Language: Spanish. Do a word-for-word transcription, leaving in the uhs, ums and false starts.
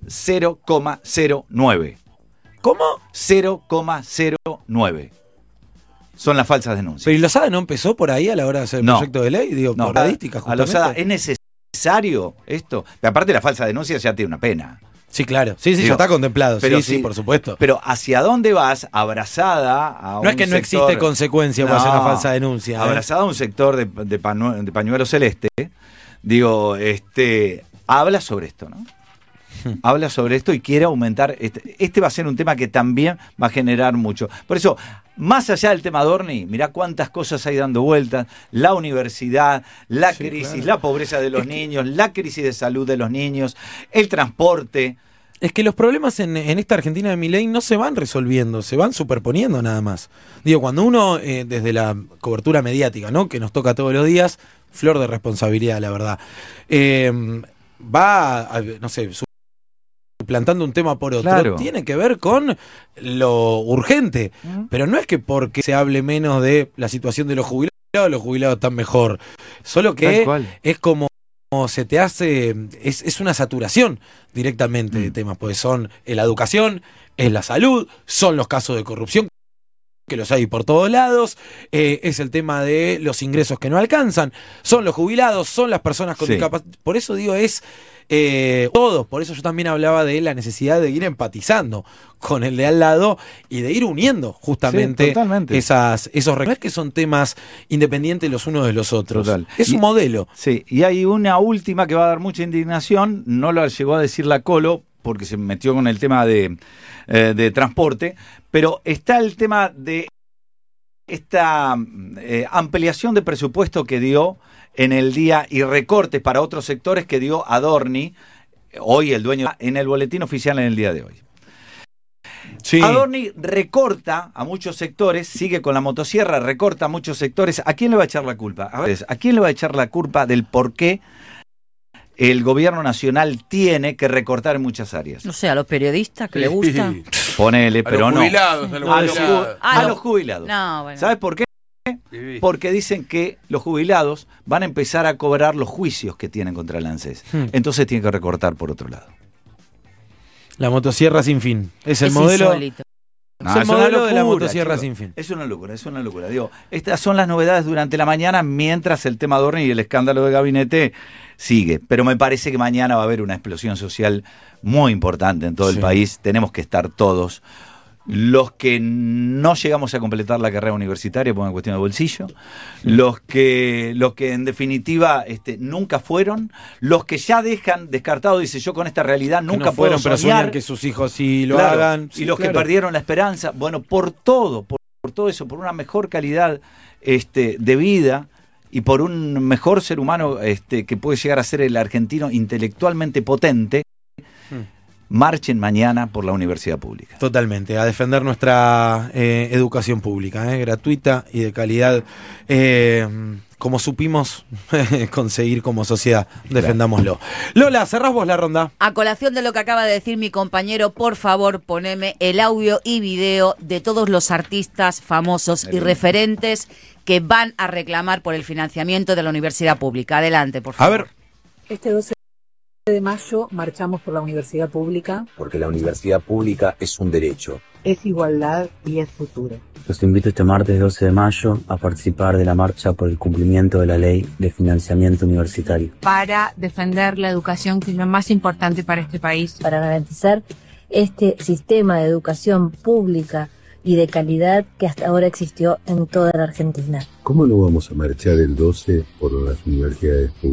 cero coma cero nueve. ¿Cómo? cero coma cero nueve. Son las falsas denuncias. Pero ¿y Lozada no empezó por ahí a la hora de hacer el no. proyecto de ley? Digo, no, por estadística, a Lozada es necesario esto. Aparte, la falsa denuncia ya tiene una pena. Sí, claro. Sí, sí, Digo, ya está contemplado. Pero sí, sí, sí, por supuesto. Pero ¿hacia dónde vas abrazada a no un es que no sector, existe consecuencia no, para hacer una falsa denuncia. ¿eh? Abrazada a un sector de, de, pañuelo, de pañuelo celeste, digo, este, habla sobre esto, ¿no? Habla sobre esto y quiere aumentar. Este, este va a ser un tema que también va a generar mucho. Por eso, más allá del tema Adorni, mirá cuántas cosas hay dando vueltas. La universidad, la sí, crisis, claro. la pobreza de los es niños, que... la crisis de salud de los niños, el transporte. Es que los problemas en, en esta Argentina de Milei no se van resolviendo, se van superponiendo nada más. Digo, cuando uno, eh, desde la cobertura mediática, ¿no?, que nos toca todos los días, flor de responsabilidad, la verdad, eh, va, a, no sé, plantando un tema por otro, claro. tiene que ver con lo urgente, uh-huh. pero no es que porque se hable menos de la situación de los jubilados, los jubilados están mejor, solo que es como se te hace, es, es una saturación directamente mm. de temas, pues son la educación, es la salud, son los casos de corrupción, que los hay por todos lados, eh, es el tema de los ingresos que no alcanzan, son los jubilados, son las personas con sí. discapacidad, por eso digo, es eh, todos, por eso yo también hablaba de la necesidad de ir empatizando con el de al lado y de ir uniendo justamente sí, esas, esos recursos. No es que son temas independientes los unos de los otros, Total. es y, un modelo. Sí, y hay una última que va a dar mucha indignación, no lo llegó a decir la Colo, porque se metió con el tema de, eh, de transporte, pero está el tema de esta eh, ampliación de presupuesto que dio en el día y recortes para otros sectores que dio Adorni, hoy el dueño, en el boletín oficial en el día de hoy. Sí. Adorni recorta a muchos sectores, sigue con la motosierra, recorta a muchos sectores. ¿A quién le va a echar la culpa? A ver, ¿a quién le va a echar la culpa del por qué el gobierno nacional tiene que recortar en muchas áreas? No sé, a los periodistas que sí. le gusta. Ponele, pero a los no. Jubilados, a los a, jubilados. Los, a los jubilados. No, bueno. ¿Sabes por qué? Porque dicen que los jubilados van a empezar a cobrar los juicios que tienen contra el ANSES. Hmm. Entonces tienen que recortar por otro lado. La motosierra sin fin. Es el es modelo. Insólito. No, es el es modelo locura, de la motosierra chico. sin fin. Es una locura, es una locura. Digo, estas son las novedades durante la mañana, mientras el tema Adorni y el escándalo de gabinete sigue. Pero me parece que mañana va a haber una explosión social muy importante en todo sí. el país. Tenemos que estar todos. Los que no llegamos a completar la carrera universitaria por una cuestión de bolsillo, los que, los que en definitiva este, nunca fueron, los que ya dejan descartado, dice yo con esta realidad nunca no fueron, puedo soñar, pero soñar que sus hijos sí lo claro, hagan. Sí, y claro. los que perdieron la esperanza, bueno, por todo, por, por todo eso, por una mejor calidad este, de vida y por un mejor ser humano este, que puede llegar a ser el argentino intelectualmente potente, hmm. marchen mañana por la universidad pública. Totalmente, a defender nuestra eh, educación pública, eh, gratuita y de calidad, eh, como supimos conseguir como sociedad, defendámoslo. Lola, cerrás vos la ronda. A colación de lo que acaba de decir mi compañero, por favor, poneme el audio y video de todos los artistas famosos y referentes que van a reclamar por el financiamiento de la universidad pública. Adelante, por favor. A ver. Este doce de mayo marchamos por la universidad pública. Porque la universidad pública es un derecho. Es igualdad y es futuro. Los invito este martes doce de mayo a participar de la marcha por el cumplimiento de la ley de financiamiento universitario. Para defender la educación, que es lo más importante para este país. Para garantizar este sistema de educación pública y de calidad que hasta ahora existió en toda la Argentina. ¿Cómo no vamos a marchar el doce por las universidades públicas?